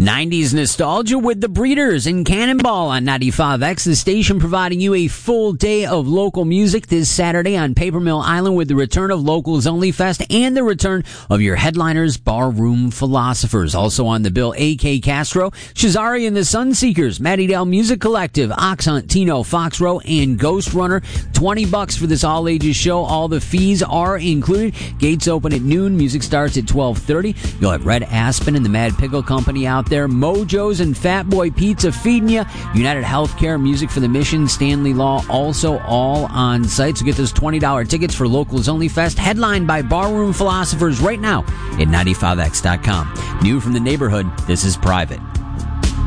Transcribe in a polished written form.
90s nostalgia with the Breeders and Cannonball on 95X, the station providing you a full day of local music this Saturday on Paper Mill Island with the return of Locals Only Fest and the return of your headliners, Barroom Philosophers. Also on the bill, A.K. Castro, Shazari and the Sunseekers, Matty Dale Music Collective, Ox Hunt, Tino, Fox Row, and Ghost Runner. $20 for this all-ages show. All the fees are included. Gates open at noon. Music starts at 12:30. You'll have Red Aspen and the Mad Pickle Company out there. Mojo's and Fat Boy Pizza feeding you. United Healthcare, Music for the Mission, Stanley Law, also all on site. So get those $20 tickets for Locals Only Fest, headlined by Barroom Philosophers right now at 95x.com. New from the neighborhood, this is Private.